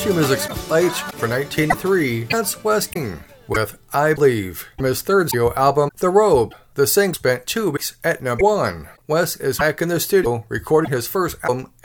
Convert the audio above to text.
Country Music's H for 1903, that's Wes King with I Believe. From his third studio album, The Robe, the Sing spent 2 weeks at number 1. Wes is back in the studio recording his first album